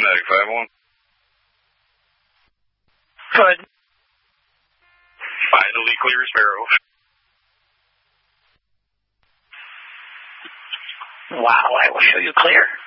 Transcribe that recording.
95.1. Good. Finally clear as Sparrow. Wow, I will show you clear.